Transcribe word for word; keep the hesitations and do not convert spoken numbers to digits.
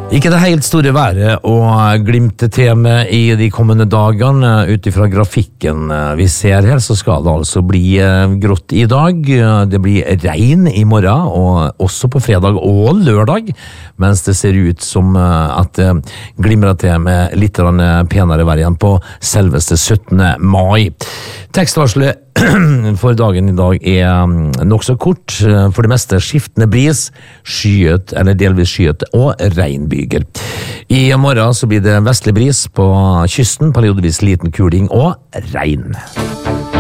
Ikke det helt store været og glimte til med i de kommende dagene. Ut ifra grafikken vi ser her, så skal det altså bli grått i dag. Det blir regn i morgen, og også på fredag og lørdag, mens det ser ut som at det glimrer til med litt penere vær igjen på selveste syttende mai. Tekstvarslet for dagen i dag er nok så kort, for det meste skiftende bris, skyet eller delvis skyet og regnbyger. I morgen så blir det vestlig bris på kysten, periodevis liten kuling og regn.